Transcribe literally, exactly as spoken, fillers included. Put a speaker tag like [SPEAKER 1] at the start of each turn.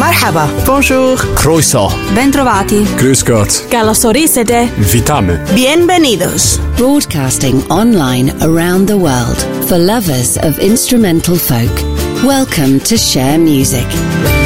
[SPEAKER 1] Marhaba.
[SPEAKER 2] Bonjour.
[SPEAKER 3] Croeso.
[SPEAKER 4] Bentrovati.
[SPEAKER 3] Grüß Gott.
[SPEAKER 4] Καλωσορίσετε.
[SPEAKER 3] Witamy.
[SPEAKER 1] Bienvenidos.
[SPEAKER 5] Broadcasting online around the world for lovers of instrumental folk. Welcome to Share Music.